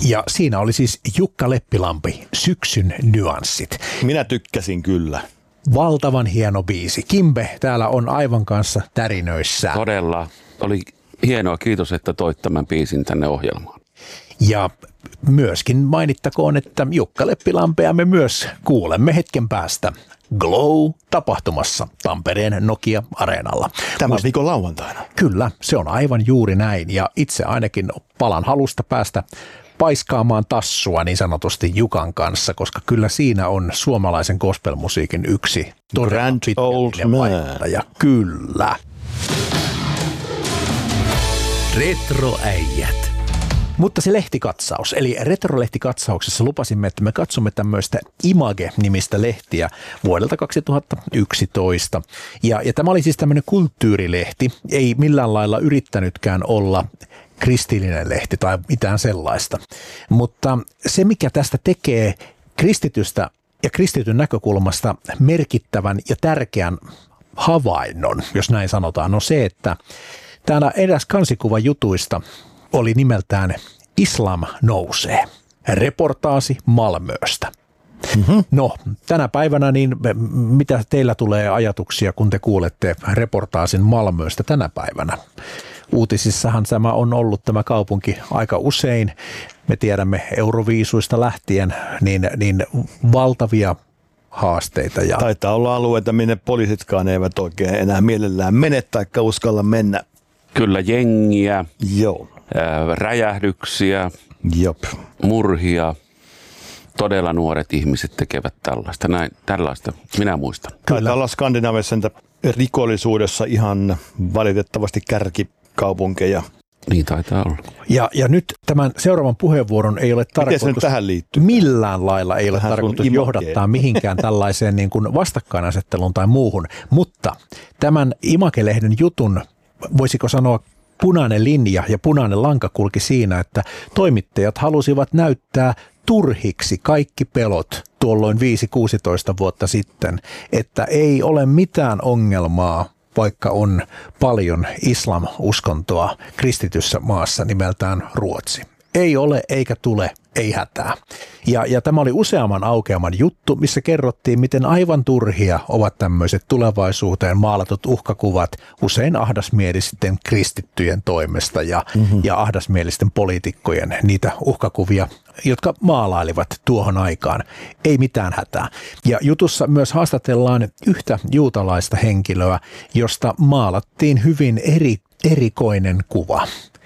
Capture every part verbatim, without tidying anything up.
Ja siinä oli siis Jukka Leppilampi, Syksyn nyanssit. Minä tykkäsin kyllä. Valtavan hieno biisi. Kimbe täällä on aivan kanssa tärinöissä. Todella. Oli hienoa. Kiitos, että toit tämän biisin tänne ohjelmaan. Ja myöskin mainittakoon, että Jukka Leppilampea me myös kuulemme hetken päästä Glow-tapahtumassa Tampereen Nokia-areenalla. Tämä viikon lauantaina. Kyllä, se on aivan juuri näin. Ja itse ainakin palan halusta päästä paiskaamaan tassua niin sanotusti Jukan kanssa, koska kyllä siinä on suomalaisen gospelmusiikin yksi Grand Old Man. Ja kyllä. Retroäijät. Mutta se lehtikatsaus, eli retrolehtikatsauksen lupasimme, että me katsomme tämmöistä Image-nimistä lehtiä vuodelta kaksituhattayksitoista. Ja, ja tämä oli siis tämmöinen kulttuurilehti, ei millään lailla yrittänytkään olla kristillinen lehti tai mitään sellaista. Mutta se, mikä tästä tekee kristitystä ja kristityn näkökulmasta merkittävän ja tärkeän havainnon, jos näin sanotaan, on se, että täällä eräs kansikuva jutuista oli nimeltään Islam nousee. Reportaasi Malmöstä. Mm-hmm. No, tänä päivänä, niin mitä teillä tulee ajatuksia, kun te kuulette reportaasin Malmöstä tänä päivänä? Uutisissahan tämä on ollut tämä kaupunki aika usein. Me tiedämme Euroviisuista lähtien niin, niin valtavia haasteita. Ja taitaa olla alueita, minne poliisitkaan eivät oikein enää mielellään mene tai uskalla mennä. Kyllä jengiä, Joo. Ää, räjähdyksiä, Jop. murhia. Todella nuoret ihmiset tekevät tällaista. Näin, tällaista minä muistan. Taitaa olla Skandinaaviassa rikollisuudessa ihan valitettavasti kärkikaupunkeja. Niin taitaa olla. Ja, ja nyt tämän seuraavan puheenvuoron ei ole tarkoitus, tähän liittyy? millään lailla ei ole Tähän tarkoitus sun johdattaa mihinkään tällaiseen niin kuin vastakkainasetteluun tai muuhun. Mutta tämän Image-lehden jutun, voisiko sanoa, punainen linja ja punainen lanka kulki siinä, että toimittajat halusivat näyttää turhiksi kaikki pelot tuolloin viisi kuusitoista vuotta sitten, että ei ole mitään ongelmaa, vaikka on paljon islam-uskontoa kristityssä maassa nimeltään Ruotsi. Ei ole eikä tule, ei hätää. Ja, ja tämä oli useamman aukeaman juttu, missä kerrottiin, miten aivan turhia ovat tämmöiset tulevaisuuteen maalatut uhkakuvat usein ahdasmielisten kristittyjen toimesta ja, mm-hmm. ja ahdasmielisten poliitikkojen niitä uhkakuvia, jotka maalailivat tuohon aikaan. Ei mitään hätää. Ja jutussa myös haastatellaan yhtä juutalaista henkilöä, josta maalattiin hyvin eri, erikoinen kuva.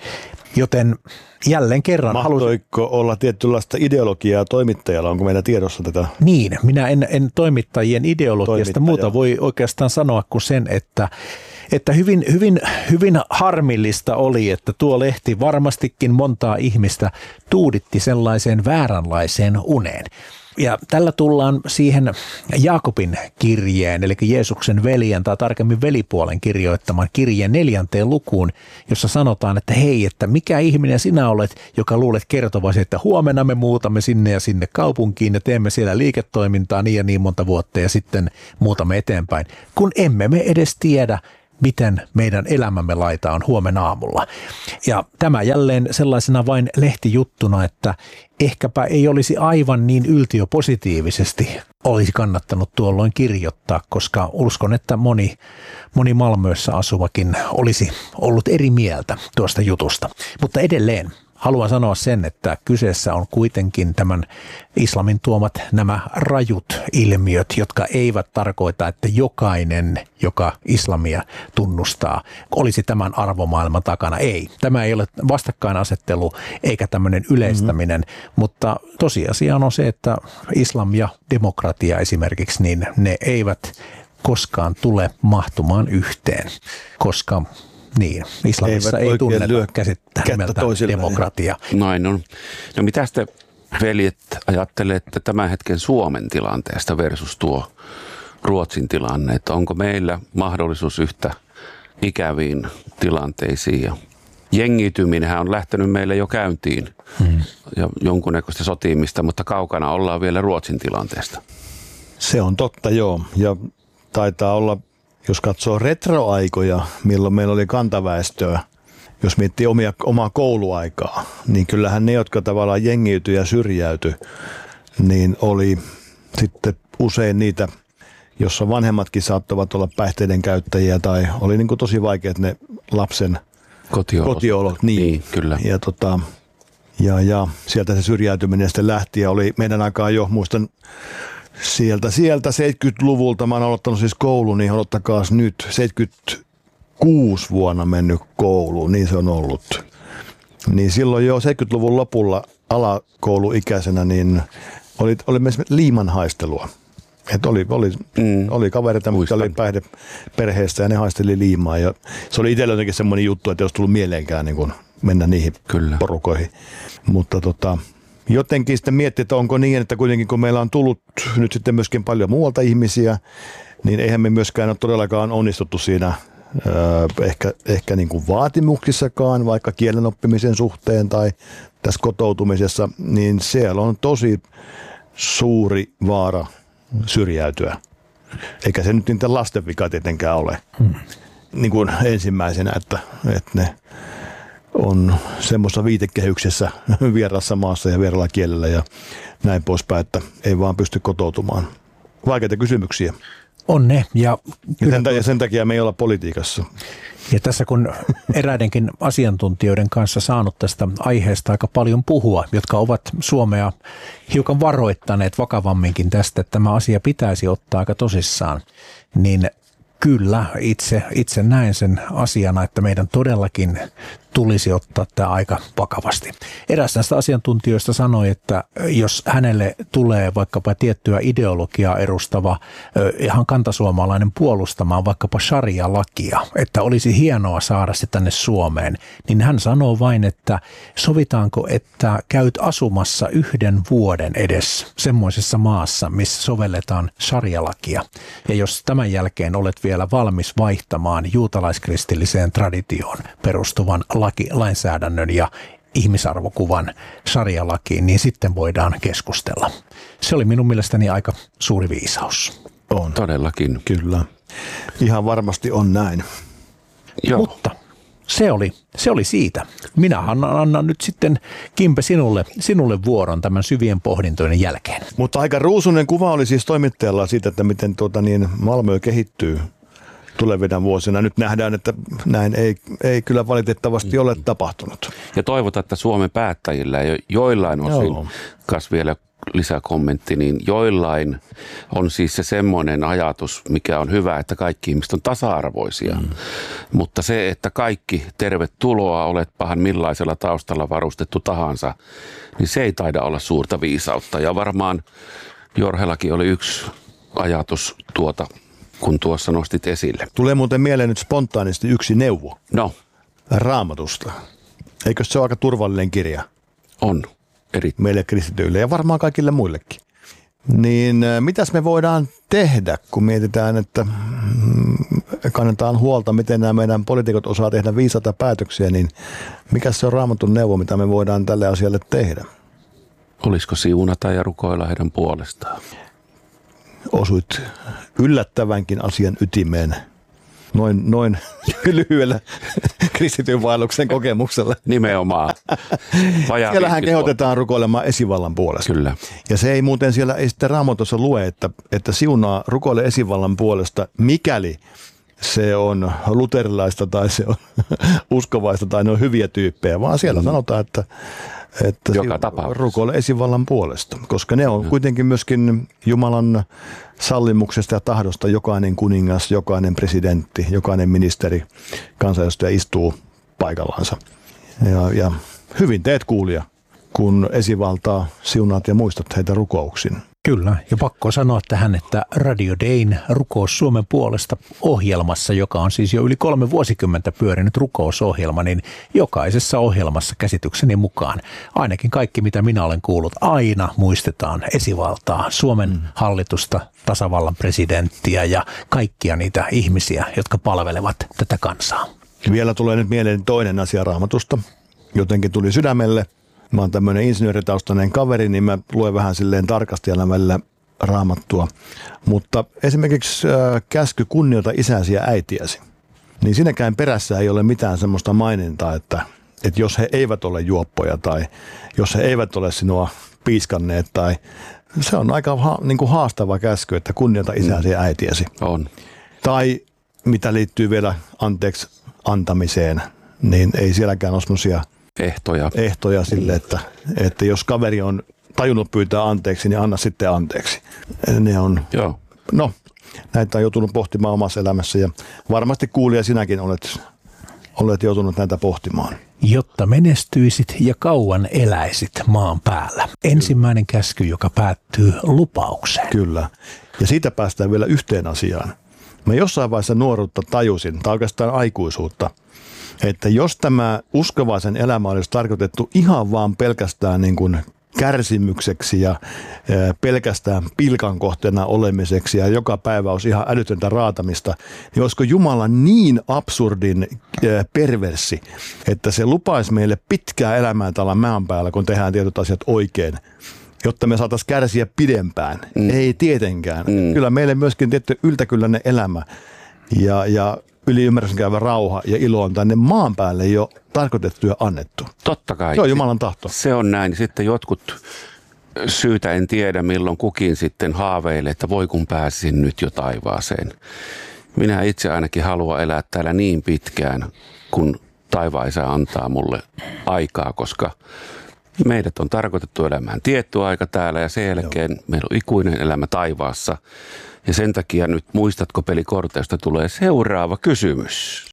Joten jälleen kerran mahtoiko halusin olla tietynlaista ideologiaa toimittajalla? Onko meillä tiedossa tätä? Niin, minä en, en toimittajien ideologiasta Toimittaja. muuta voi oikeastaan sanoa kuin sen, että, että hyvin, hyvin, hyvin harmillista oli, että tuo lehti varmastikin montaa ihmistä tuuditti sellaiseen vääränlaiseen uneen. Ja tällä tullaan siihen Jaakobin kirjeen, eli Jeesuksen veljen tai tarkemmin velipuolen kirjoittaman kirjeen neljänteen lukuun, jossa sanotaan, että hei, että mikä ihminen sinä olet, joka luulet kertovasi, että huomenna me muutamme sinne ja sinne kaupunkiin ja teemme siellä liiketoimintaa niin ja niin monta vuotta ja sitten muutamme eteenpäin, kun emme me edes tiedä, miten meidän elämämme laita on huomenna aamulla. Ja tämä jälleen sellaisena vain lehtijuttuna, että ehkäpä ei olisi aivan niin yltiöpositiivisesti olisi kannattanut tuolloin kirjoittaa, koska uskon, että moni, moni Malmössä asuvakin olisi ollut eri mieltä tuosta jutusta. Mutta edelleen haluan sanoa sen, että kyseessä on kuitenkin tämän islamin tuomat nämä rajut ilmiöt, jotka eivät tarkoita, että jokainen, joka islamia tunnustaa, olisi tämän arvomaailman takana. Ei, tämä ei ole vastakkainasettelu eikä tämmöinen yleistäminen, mm-hmm. mutta tosiasia on se, että islam ja demokratia esimerkiksi, niin ne eivät koskaan tule mahtumaan yhteen, koska niin, islamissa ei, ei tunneta käsittää nimeltä demokratia. Näin on. No mitä te veljet ajattelette tämän hetken Suomen tilanteesta versus tuo Ruotsin tilanne? Että onko meillä mahdollisuus yhtä ikäviin tilanteisiin? Ja jengiytyminenhän on lähtenyt meille jo käyntiin hmm. ja jonkunnäköistä sotimista, mutta kaukana ollaan vielä Ruotsin tilanteesta. Se on totta, joo. Ja taitaa olla, jos katsoo retroaikoja, milloin meillä oli kantaväestöä jos miettii omia, omaa kouluaikaa, niin kyllähän ne, jotka tavallaan jengiytyi ja syrjäytyi, niin oli sitten usein niitä, jossa vanhemmatkin saattavat olla päihteiden käyttäjiä tai oli niin kuin tosi vaikeat ne lapsen kotiolot. kotiolot niin. Niin, kyllä. Ja, tota, ja, ja sieltä se syrjäytyminen sitten lähti ja oli meidän aikaan jo, muistan sieltä, sieltä seitsemänkymmentäluvulta, mä oon aloittanut siis koulun, niin odottakaas nyt, seitsemänkymmentäkuusi vuonna mennyt kouluun, niin se on ollut. Niin silloin jo seitsemänkymmentäluvun lopulla alakouluikäisenä, niin oli, oli myös liimanhaistelua. Et oli, oli, mm. oli kavereita, mutta oli päihdeperheestä ja ne haisteli liimaa. Ja se oli itsellä jotenkin semmoinen juttu, että ei olisi tullut mieleenkään niin kun mennä niihin Kyllä. porukoihin. Mutta tota, jotenkin sitten miettii, että onko niin, että kuitenkin kun meillä on tullut nyt sitten myöskin paljon muualta ihmisiä, niin eihän me myöskään ole todellakaan onnistuttu siinä öö, ehkä, ehkä niin kuin vaatimuksissakaan, vaikka kielen oppimisen suhteen tai tässä kotoutumisessa, niin siellä on tosi suuri vaara syrjäytyä. Eikä se nyt niiden lasten vika tietenkään ole. Hmm. Niin kuin ensimmäisenä, että, että ne on semmoisessa viitekehyksessä vierassa maassa ja vieralla kielellä ja näin poispäin, että ei vaan pysty kotoutumaan. Vaikeita kysymyksiä. On ne. Ja, ja, sen, ja sen takia me ei olla politiikassa. Ja tässä kun eräidenkin asiantuntijoiden kanssa saanut tästä aiheesta aika paljon puhua, jotka ovat Suomea hiukan varoittaneet vakavamminkin tästä, että tämä asia pitäisi ottaa aika tosissaan, niin kyllä itse, itse näen sen asiana, että meidän todellakin tulisi ottaa tämä aika vakavasti. Eräs näistä asiantuntijoista sanoi, että jos hänelle tulee vaikkapa tiettyä ideologiaa edustava ihan kantasuomalainen puolustamaan vaikkapa sharia-lakia, että olisi hienoa saada se tänne Suomeen, niin hän sanoo vain, että sovitaanko, että käyt asumassa yhden vuoden edes semmoisessa maassa, missä sovelletaan sharia-lakia. Ja jos tämän jälkeen olet vielä valmis vaihtamaan juutalaiskristilliseen traditioon perustuvan laki, lainsäädännön ja ihmisarvokuvan sharia-lakiin, niin sitten voidaan keskustella. Se oli minun mielestäni aika suuri viisaus. On. Todellakin. Kyllä. Ihan varmasti on näin. Joo. Mutta se oli, se oli siitä. Minä annan, annan nyt sitten, Kimpe, sinulle, sinulle vuoron tämän syvien pohdintojen jälkeen. Mutta aika ruusunen kuva oli siis toimittajalla siitä, että miten tuota niin Malmö kehittyy tulevina vuosina. Nyt nähdään, että näin ei, ei kyllä valitettavasti ole tapahtunut. Ja toivotaan, että Suomen päättäjillä jo joillain osin, Joo. kas vielä lisäkommentti, niin joillain on siis se semmoinen ajatus, mikä on hyvä, että kaikki ihmiset on tasa-arvoisia. Mm. Mutta se, että kaikki tervetuloa, oletpahan millaisella taustalla varustettu tahansa, niin se ei taida olla suurta viisautta. Ja varmaan Jorhellakin oli yksi ajatus tuota, kun tuossa nostit esille. Tulee muuten mieleen nyt spontaanisti yksi neuvo. No. Raamatusta. Eikö se ole aika turvallinen kirja? On. Eri. Meille kristityille ja varmaan kaikille muillekin. Niin mitäs me voidaan tehdä, kun mietitään, että kannetaan huolta, miten nämä meidän poliitikot osaa tehdä viisaita päätöksiä, niin mikä se on Raamatun neuvo, mitä me voidaan tälle asialle tehdä? Olisiko siunata ja rukoilla heidän puolestaan? Osuit yllättävänkin asian ytimeen noin, noin lyhyellä kristityn vaelluksen kokemuksella. Nimenomaan. Siellähän kehotetaan rukoilemaan esivallan puolesta. Kyllä. Ja se ei muuten siellä ei sitten Raamatussa lue, että, että siunaa rukoile esivallan puolesta, mikäli se on luterilaista tai se on uskovaista tai ne on hyviä tyyppejä, vaan siellä mm. sanotaan, että että rukoile esivallan puolesta, koska ne on no. kuitenkin myöskin Jumalan sallimuksesta ja tahdosta jokainen kuningas, jokainen presidentti, jokainen ministeri, kansanedustaja istuu paikallansa. Ja, ja hyvin teet kuulija, kun esivaltaa siunaat ja muistat heitä rukouksin. Kyllä, ja pakko sanoa tähän, että Radio Dayn Rukous Suomen puolesta -ohjelmassa, joka on siis jo yli kolme vuosikymmentä pyörinyt rukousohjelma, niin jokaisessa ohjelmassa käsitykseni mukaan, ainakin kaikki mitä minä olen kuullut, aina muistetaan esivaltaa, Suomen mm. hallitusta, tasavallan presidenttiä ja kaikkia niitä ihmisiä, jotka palvelevat tätä kansaa. Vielä tulee nyt mieleen toinen asia Raamatusta, jotenkin tuli sydämelle. Mä oon tämmöinen insinööritaustainen kaveri, niin mä luen vähän silleen tarkasti aina välillä Raamattua. Mutta esimerkiksi äh, käsky kunnioita isäsi ja äitiäsi. niin siinäkään perässä ei ole mitään semmoista mainintaa, että, että jos he eivät ole juoppoja tai jos he eivät ole sinua piiskanneet tai se on aika ha, niin kuin haastava käsky, että kunnioita isäsi ja äitiäsi. On. Tai mitä liittyy vielä anteeksi antamiseen, niin ei sielläkään ole semmoisia ehtoja, ehtoja sille, että, että jos kaveri on tajunnut pyytää anteeksi, niin anna sitten anteeksi. Ne on, Joo. no, näitä on joutunut pohtimaan omassa elämässä ja varmasti kuulija sinäkin olet, olet joutunut näitä pohtimaan. Jotta menestyisit ja kauan eläisit maan päällä. Ensimmäinen käsky, joka päättyy lupaukseen. Kyllä. Ja siitä päästään vielä yhteen asiaan. Mä jossain vaiheessa nuoruutta tajusin, tai oikeastaan aikuisuutta, että jos tämä uskovaisen elämä olisi tarkoitettu ihan vaan pelkästään niin kuin kärsimykseksi ja pelkästään pilkan kohteena olemiseksi ja joka päivä olisi ihan älytöntä raatamista, niin olisiko Jumala niin absurdin perverssi, että se lupaisi meille pitkää elämää täällä maan päällä, kun tehdään tietyt asiat oikein, jotta me saataisiin kärsiä pidempään. Mm. Ei tietenkään. Mm. Kyllä meille myöskin tietty yltäkylläinen elämä ja, ja yliymmärryksen käyvä rauha ja ilo on tänne maan päälle jo tarkoitettu ja annettu. Totta kai. Se on Jumalan tahto. Se on näin. Sitten jotkut syytä en tiedä, milloin kukin sitten haaveilee, että voi kun pääsisin nyt jo taivaaseen. Minä itse ainakin haluan elää täällä niin pitkään, kun taivaisa antaa mulle aikaa, koska meidät on tarkoitettu elämään tietty aika täällä ja sen jälkeen Joo. meillä on ikuinen elämä taivaassa. Ja sen takia nyt muistatko pelikorteista tulee seuraava kysymys.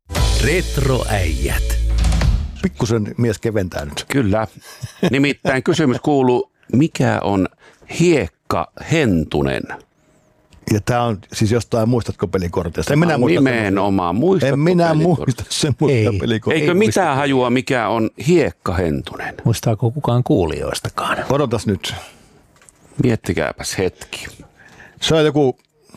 Retroäijät. Pikkusen mies keventää nyt. Kyllä. Nimittäin kysymys kuuluu, mikä on hiekkahentunen? Ja tämä on siis jostain muistatko pelikorteista? En minä muista nimenomaan muistatko En minä muista semmoista pelikorteista. Eikö mitään hajua, mikä on hiekkahentunen? Muistaako kukaan kuulijoistakaan? Odotas nyt. Miettikääpäs hetki. Se on joku,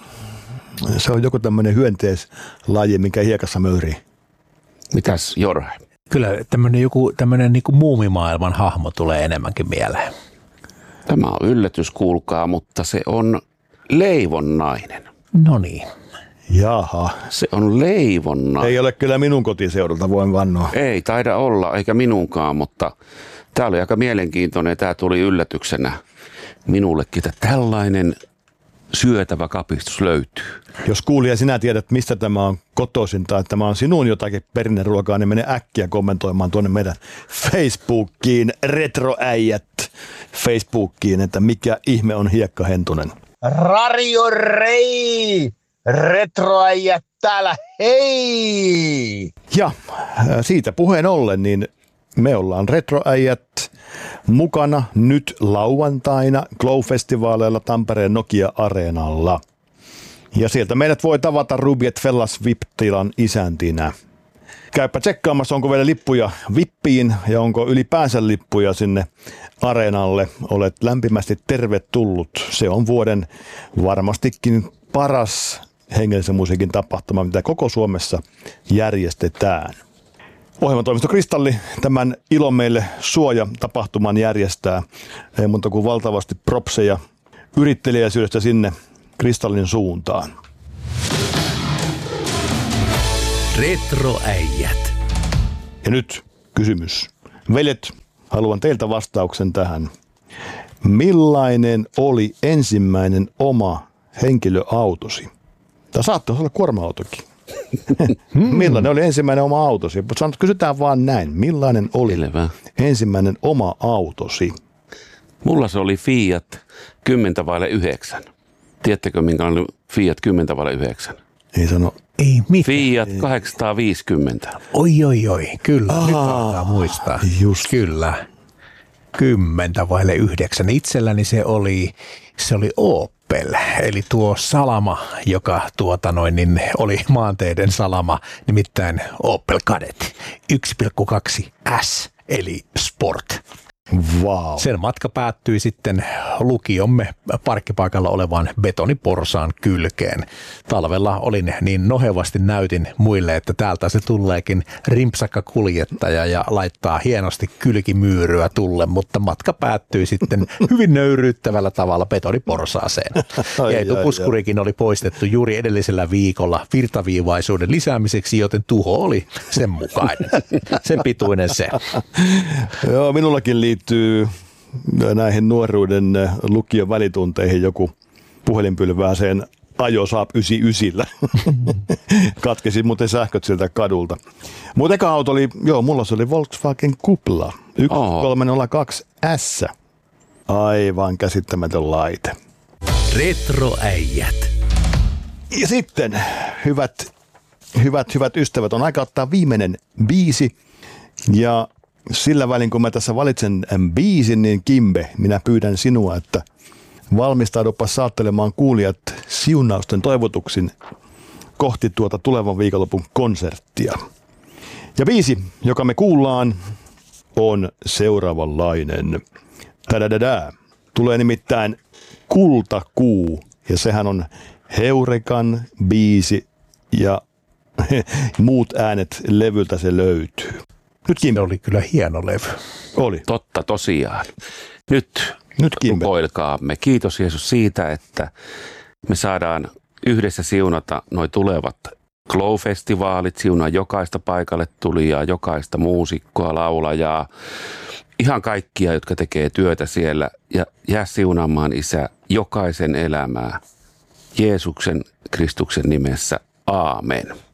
se on joku tämmöinen hyönteislaji, mikä hiekassa möyrii. Mitäs Jorhe? Kyllä tämmöinen joku tämmöinen niin kuin muumimaailman hahmo tulee enemmänkin mieleen. Tämä on yllätys, kuulkaa, mutta se on leivonnainen. No niin. Jaha. Se on leivonnainen. Ei ole kyllä minun kotiseudulta, voin vannoa. Ei taida olla, eikä minunkaan, mutta tämä oli aika mielenkiintoinen ja tämä tuli yllätyksenä minullekin, että tällainen syötävä kapistus löytyy. Jos kuulija sinä tiedät, mistä tämä on kotoisin tai että tämä on sinun jotakin perinneruokaa, niin mene äkkiä kommentoimaan tuonne meidän Facebookiin, Retroäijät Facebookiin, että mikä ihme on hiekkahentunen. Radio Rei! Retroäijät täällä, hei! Ja siitä puheen ollen, niin me ollaan Retroäijät mukana nyt lauantaina Glow-festivaaleilla Tampereen Nokia-areenalla. Ja sieltä meidät voi tavata Ruby et Fellas V I P-tilan isäntinä. Käypä tsekkaamassa, onko vielä lippuja vippiin ja onko ylipäänsä lippuja sinne areenalle. Olet lämpimästi tervetullut. Se on vuoden varmastikin paras hengellisen musiikin tapahtuma, mitä koko Suomessa järjestetään. Ohjelmatoimisto Kristalli tämän Ilon meille suoja-tapahtuman järjestää. Ei muuta kuin valtavasti propseja yrittelijäisyydestä sinne Kristallin suuntaan. Retroäijät. Ja nyt kysymys. Veljet, haluan teiltä vastauksen tähän. Millainen oli ensimmäinen oma henkilöautosi? Tai saattaisi olla kuorma-autokin. Millainen oli ensimmäinen oma autosi? Sanot, kysytään vaan näin. Millainen oli Selvä. ensimmäinen oma autosi? Mulla se oli Fiat kymmenen vaille yhdeksän. Tiedättekö, minkälainen oli Fiat kymmenen vaille yhdeksän? Ei sano. Ei mitään. Fiat kahdeksansataaviisikymmentä. Oi, oi, oi. Kyllä, Aa, nyt alkaa muistaa. Just. Kyllä. Kymmentä vaille yhdeksän. Itselläni se oli, se oli Opel, eli tuo salama, joka tuota noin, niin oli maanteiden salama, nimittäin Opel Kadett yksi pilkku kaksi S, eli Sport. Wow. Sen matka päättyi sitten lukiomme parkkipaikalla olevaan betoniporsaan kylkeen. Talvella olin niin nohevasti näytin muille, että täältä se tuleekin rimpsakka kuljettaja ja laittaa hienosti kylkimyyryä tulle, mutta matka päättyi sitten hyvin nöyryyttävällä tavalla betoniporsaaseen. Ja etupuskurikin oli poistettu juuri edellisellä viikolla virtaviivaisuuden lisäämiseksi, joten tuho oli sen mukainen. Sen pituinen se. Joo, minullakin liittyy näihin nuoruuden lukion välitunteihin joku puhelinpylvääseen ajo Saab yhdeksänkymmentäyhdeksän. Katkesi muuten sähköt sieltä kadulta. Mutta eka auto oli, joo, mulla se oli Volkswagen Kupla yksi kolme nolla kaksi S. Aivan käsittämätön laite. Retroäijät. Ja sitten, hyvät, hyvät, hyvät ystävät, on aika ottaa viimeinen biisi. Ja sillä välin, kun mä tässä valitsen biisin, niin Kimbe, minä pyydän sinua, että valmistaudupa saattelemaan kuulijat siunausten toivotuksin kohti tuota tulevan viikonlopun konserttia. Ja biisi, joka me kuullaan, on seuraavanlainen. Tadadada. Tulee nimittäin Kultakuu, ja sehän on Heurikan biisi, ja muut äänet levyltä se löytyy. Nyt Kimbe. Se oli kyllä hieno levy. Oli. Totta tosiaan. Nyt, Nyt Kimbe. rukoilkaamme. Kiitos Jeesus siitä, että me saadaan yhdessä siunata noi tulevat Glow-festivaalit, siunaa jokaista paikalle tulijaa, jokaista muusikkoa, laulajaa, ihan kaikkia, jotka tekee työtä siellä, ja jää siunaamaan Isä jokaisen elämää. Jeesuksen Kristuksen nimessä. Aamen.